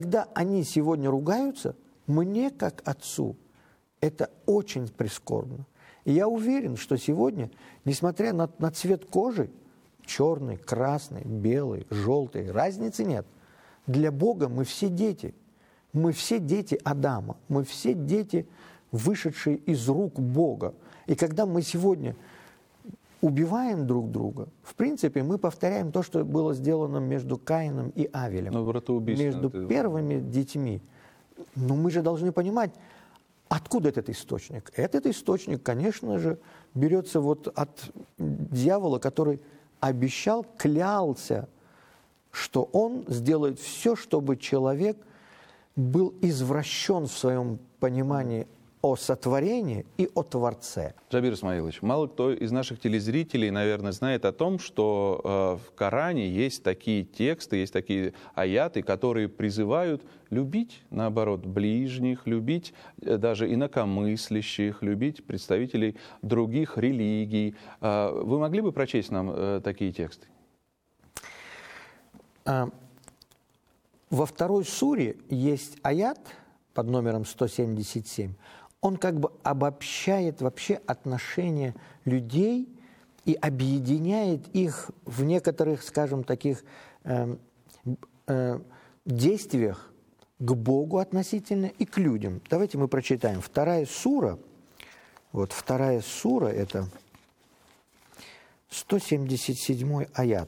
Когда они сегодня ругаются, мне, как отцу, это очень прискорбно. И я уверен, что сегодня, несмотря на цвет кожи, черный, красный, белый, желтый, разницы нет. Для Бога мы все дети. Мы все дети Адама. Мы все дети, вышедшие из рук Бога. И когда мы сегодня убиваем друг друга, в принципе, мы повторяем то, что было сделано между Каином и Авелем. Между первыми детьми. Но мы же должны понимать, откуда этот источник. Этот источник, конечно же, берется вот от дьявола, который обещал, клялся, что он сделает все, чтобы человек был извращен в своем понимании о сотворении и о Творце. Джабир Исмаилович, мало кто из наших телезрителей, наверное, знает о том, что в Коране есть такие тексты, есть такие аяты, которые призывают любить, наоборот, ближних, любить даже инакомыслящих, любить представителей других религий. Вы могли бы прочесть нам такие тексты? Во второй суре есть аят под номером 177. Он как бы обобщает вообще отношения людей и объединяет их в некоторых, скажем, таких действиях к Богу относительно и к людям. Давайте мы прочитаем. Вторая сура, вот вторая сура, это 177 аят.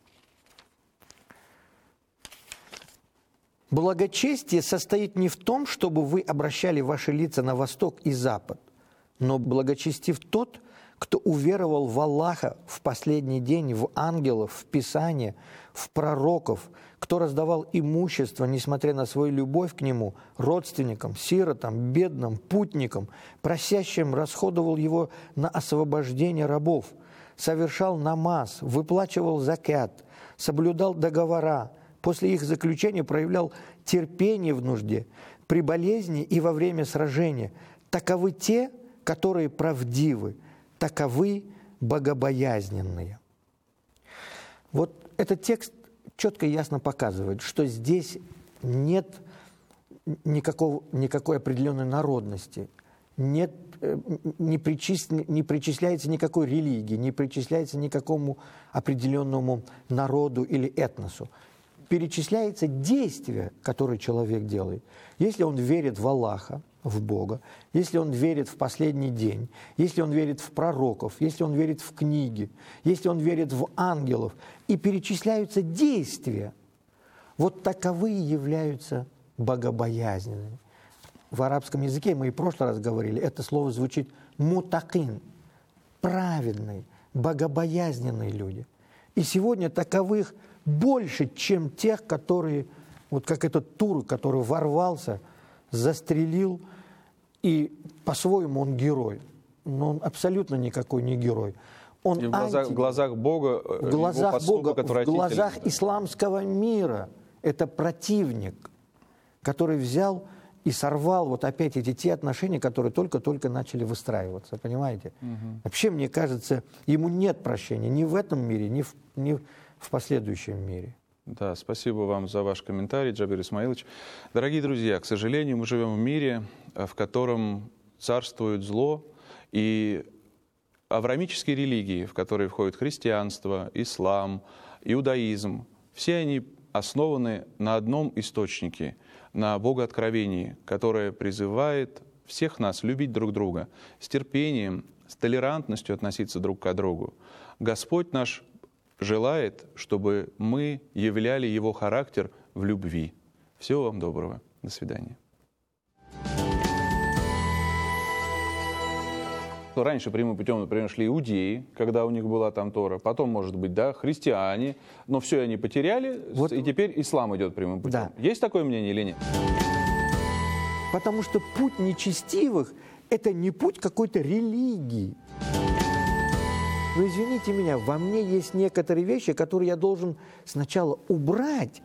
Благочестие состоит не в том, чтобы вы обращали ваши лица на восток и запад, но благочестив тот, кто уверовал в Аллаха в последний день, в ангелов, в Писание, в пророков, кто раздавал имущество, несмотря на свою любовь к нему, родственникам, сиротам, бедным, путникам, просящим, расходовал его на освобождение рабов, совершал намаз, выплачивал закят, соблюдал договора, после их заключения проявлял терпение в нужде, при болезни и во время сражения. Таковы те, которые правдивы, таковы богобоязненные. Вот этот текст четко и ясно показывает, что здесь нет никакой определенной народности, не причисляется никакой религии, не причисляется никакому определенному народу или этносу. Перечисляется действие, которое человек делает. Если он верит в Аллаха, в Бога, если он верит в последний день, если он верит в пророков, если он верит в книги, если он верит в ангелов, и перечисляются действия, вот таковые являются богобоязненными. В арабском языке, мы и в прошлый раз говорили, это слово звучит мутакин, праведные, богобоязненные люди. И сегодня таковых больше, чем тех, которые, вот как этот турок, который ворвался, застрелил, и по-своему он герой. Но он абсолютно никакой не герой. Он и в глазах Бога, в глазах Бога, в глазах исламского мира это противник, который взял и сорвал вот опять те отношения, которые только-только начали выстраиваться, понимаете? Вообще, мне кажется, ему нет прощения ни в этом мире, ни в последующем мире. Да, спасибо вам за ваш комментарий, Джабир Исмаилович. Дорогие друзья, к сожалению, мы живем в мире, в котором царствует зло, и авраамические религии, в которые входят христианство, ислам, иудаизм, все они основаны на одном источнике, на богооткровении, которое призывает всех нас любить друг друга, с терпением, с толерантностью относиться друг к другу. Господь наш желает, чтобы мы являли Его характер в любви. Всего вам доброго. До свидания. Раньше прямым путем, например, шли иудеи, когда у них была там Тора, потом, может быть, да, христиане, но все они потеряли, вот, и теперь ислам идет прямым путем. Да. Есть такое мнение или нет? Потому что путь нечестивых – это не путь какой-то религии. Но извините меня, во мне есть некоторые вещи, которые я должен сначала убрать.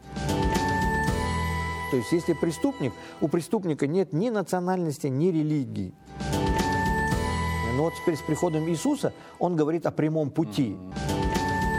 То есть, если преступник, у преступника нет ни национальности, ни религии. Но вот теперь с приходом Иисуса он говорит о прямом пути.